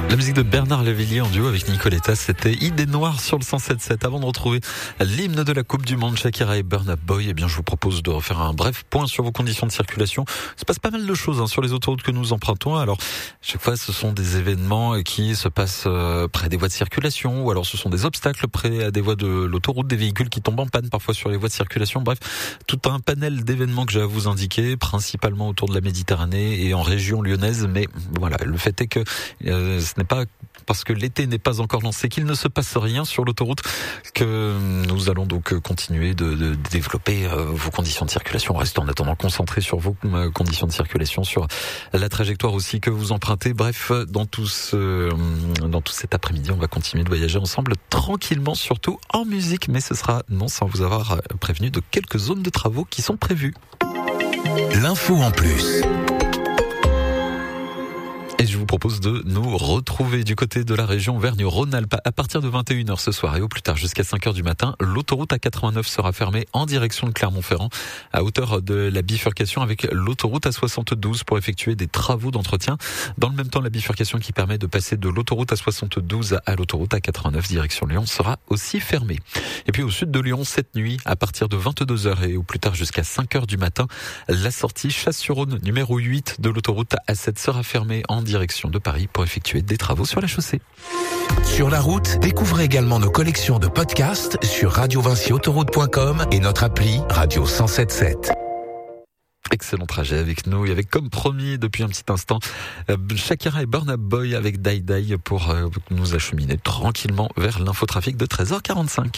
La musique de Bernard Lavilliers en duo avec Nicoletta, c'était Idée Noire sur le 107.7. Avant de retrouver l'hymne de la Coupe du Monde, Shakira et Burna Boy, eh bien, je vous propose de refaire un bref point sur vos conditions de circulation. Il se passe pas mal de choses sur les autoroutes que nous empruntons. Alors, chaque fois, ce sont des événements qui se passent près des voies de circulation, ou alors ce sont des obstacles près des voies de l'autoroute, des véhicules qui tombent en panne parfois sur les voies de circulation. Bref, tout un panel d'événements que j'ai à vous indiquer, principalement autour de la Méditerranée et en région lyonnaise. Mais voilà, le fait est que ce n'est pas parce que l'été n'est pas encore lancé qu'il ne se passe rien sur l'autoroute que nous allons donc continuer de développer vos conditions de circulation. Restez en attendant concentrés sur vos conditions de circulation, sur la trajectoire aussi que vous empruntez. Bref, dans tout cet après-midi, on va continuer de voyager ensemble tranquillement, surtout en musique, mais ce sera non sans vous avoir prévenu de quelques zones de travaux qui sont prévues. L'info en plus. Et je vous propose de nous retrouver du côté de la région Auvergne-Rhône-Alpes à partir de 21h ce soir et au plus tard jusqu'à 5h du matin. L'autoroute A89 sera fermée en direction de Clermont-Ferrand à hauteur de la bifurcation avec l'autoroute A72 pour effectuer des travaux d'entretien. Dans le même temps, la bifurcation qui permet de passer de l'autoroute A72 à l'autoroute A89 direction Lyon sera aussi fermée. Et puis au sud de Lyon, cette nuit, à partir de 22h et au plus tard jusqu'à 5h du matin, la sortie Chasse-sur-Rhône numéro 8 de l'autoroute A7 sera fermée en direction de Paris pour effectuer des travaux sur la chaussée. Sur la route, découvrez également nos collections de podcasts sur radiovinciautoroute.com et notre appli Radio 107.7. Excellent trajet avec nous et avec comme promis depuis un petit instant Shakira et Burna Boy avec Die Die pour nous acheminer tranquillement vers l'infotrafic de 13h45.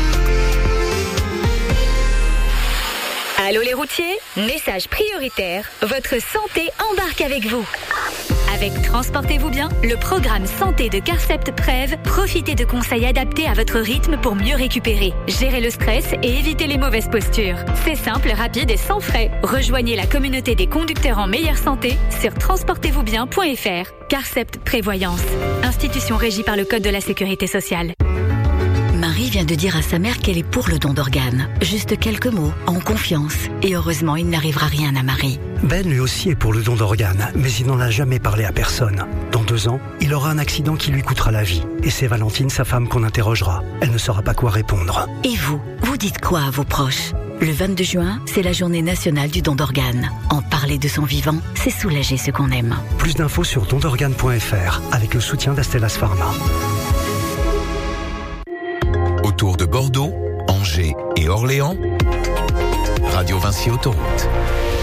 Allô les routiers, message prioritaire, votre santé embarque avec vous. Avec Transportez-vous bien, le programme santé de Carcept Prev, profitez de conseils adaptés à votre rythme pour mieux récupérer, gérer le stress et éviter les mauvaises postures. C'est simple, rapide et sans frais. Rejoignez la communauté des conducteurs en meilleure santé sur transportezvousbien.fr. Carcept Prévoyance, institution régie par le Code de la Sécurité sociale. Marie vient de dire à sa mère qu'elle est pour le don d'organes. Juste quelques mots, en confiance. Et heureusement, il n'arrivera rien à Marie. Ben lui aussi est pour le don d'organes, mais il n'en a jamais parlé à personne. Dans 2 ans, il aura un accident qui lui coûtera la vie. Et c'est Valentine, sa femme, qu'on interrogera. Elle ne saura pas quoi répondre. Et vous dites quoi à vos proches ? Le 22 juin, c'est la journée nationale du don d'organes. En parler de son vivant, c'est soulager ce qu'on aime. Plus d'infos sur dondorganes.fr avec le soutien d'Astellas Pharma. Autour de Bordeaux, Angers et Orléans, Radio Vinci Autoroute.